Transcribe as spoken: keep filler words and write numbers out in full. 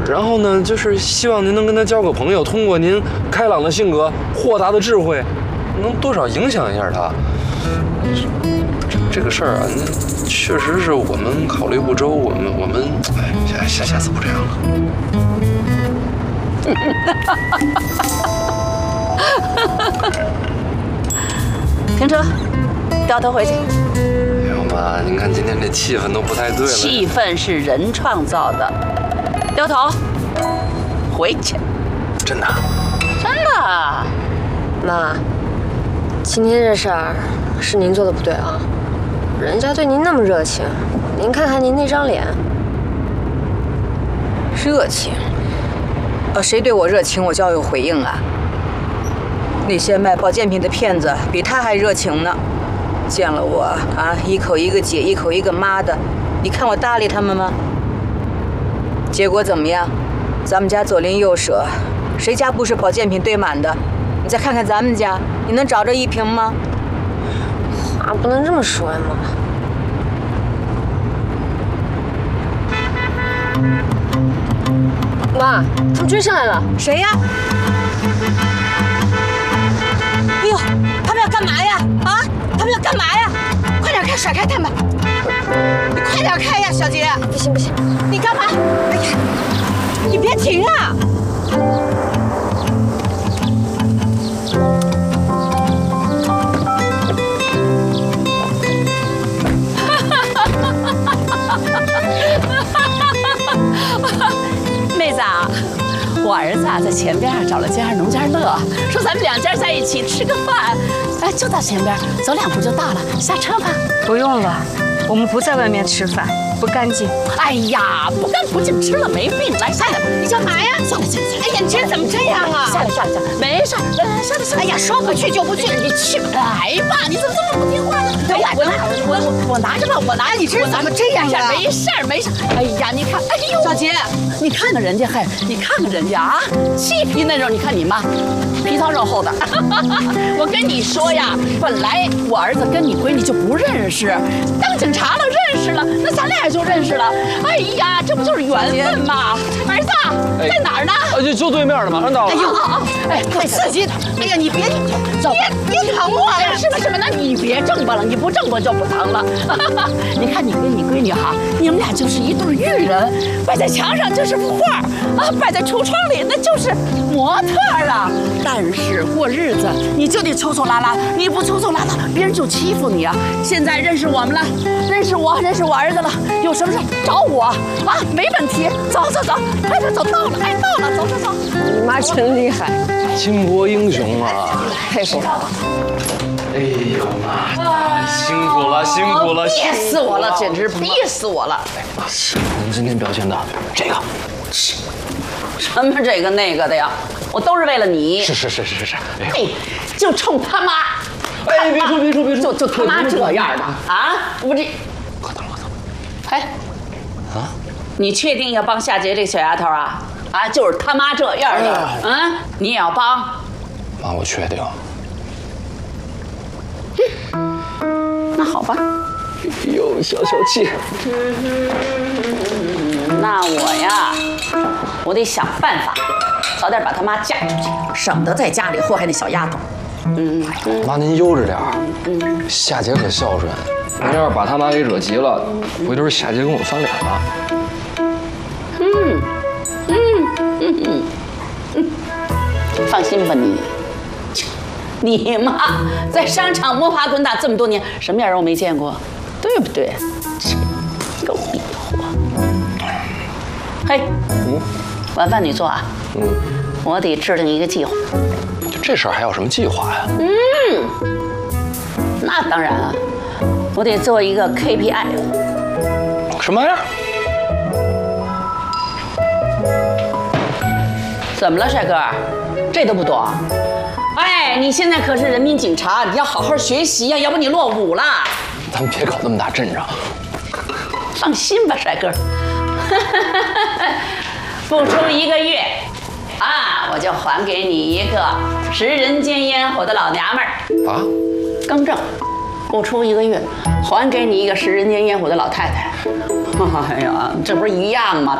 然后呢，就是希望您能跟他交个朋友，通过您开朗的性格、豁达的智慧，能多少影响一下他。这这个事儿啊，那确实是我们考虑不周，我们我们，哎，下下下次不这样了。 停车，掉头回去。 哎呦妈，您看今天这气氛都不太对了。 气氛是人创造的，掉头回去。 真的？ 真的。 妈，今天这事儿是您做的不对啊，人家对您那么热情，您看看您那张脸。 热情？呃，谁对我热情，我就要有回应啊。那些卖保健品的骗子比他还热情呢，见了我啊，一口一个姐，一口一个妈的，你看我搭理他们吗？结果怎么样？咱们家左邻右舍，谁家不是保健品堆满的？你再看看咱们家，你能找着一瓶吗？ 话不能这么说呀，妈。妈，他们追上来了。 谁呀？哎呦，他们要干嘛呀？啊，他们要干嘛呀？快点开，甩开他们！你快点开呀，小姐！ 不行不行， 你干嘛？哎呀，你别停啊！ 妹子啊，我儿子啊在前边找了家农家乐，说咱们两家在一起吃个饭，哎，就在前边，走两步就到了，下车吧。 不用了，我们不在外面吃饭，不干净。 哎呀，不干不净，吃了没病。来，下来吧。你干嘛呀？下来，下来，下来。 哎呀，你这人怎么这样啊？ 下来，下来，下来。没事，来来，下来，下来。 哎呀，说不去就不去， 你去吧。来吧，你怎么这么不听话呢？ 哎呀， 我拿，我我我拿着吧，我拿。 你这人怎么这样啊？ 没事儿，没事儿。哎呀，你看，哎呦， 小杰， 你看看人家，还你看看人家啊，细皮嫩肉，你看你妈，皮糙肉厚的。我跟你说呀，本来我儿子跟你闺女就不认识，当警察了认识了，那咱俩也就认识了。哎呀，这不就是缘分吗？儿子在哪儿呢？ 啊，就就对面的，马上到了。 哎呦，哎， 太刺激！哎呀，你别，别别疼我了！ 什么什么？那你别挣吧了，你不挣吧就不疼了。你看你跟你闺女哈，你们俩就是一对玉人，摆在墙上就是幅画啊，摆在橱窗里那就是模特啊。但是过日子你就得粗粗拉拉，你不粗粗拉拉，别人就欺负你啊。现在认识我们了，认识我，认识我儿子了，有什么事找我啊，没问题。走走走，快点走，到了，哎，到了，走走走。 你妈真厉害， 巾帼英雄啊！ 佩服。 哎呦妈，辛苦了，辛苦了， 憋死我了，简直憋死我了！ 您今天表现的这个， 什么这个那个的呀，我都是为了你。 是是是是是。哎哎，就冲他妈！ 哎，别说别说别说， 就就他妈这样的啊！我这， 可疼可疼。 哎，啊，你确定要帮夏杰这小丫头啊？啊，就是他妈这样的，嗯，你也要帮？ 妈，我确定。 那好吧。 哎呦，消消气。 那我呀，我得想办法，早点把他妈嫁出去，省得在家里祸害那小丫头。嗯， 妈，您悠着点儿。嗯，夏杰可孝顺，您要是把他妈给惹急了，回头夏杰跟我翻脸了。 嗯，嗯嗯嗯嗯，放心吧你。你妈在商场摸爬滚打这么多年，什么样人我没见过，对不对？狗逼货！嘿，嗯，晚饭你做啊？嗯，我得制定一个计划。 就这事儿还有什么计划呀？ 嗯，那当然啊，我得做一个 K P I。 什么玩意儿？ 怎么了，帅哥？这都不懂？哎，你现在可是人民警察，你要好好学习呀，要不你落伍了。 咱们别搞那么大阵仗。 放心吧，帅哥。不出一个月，啊，我就还给你一个食人间烟火的老娘们儿。 啊？ 更正，不出一个月，还给你一个食人间烟火的老太太。哎呀，这不是一样吗？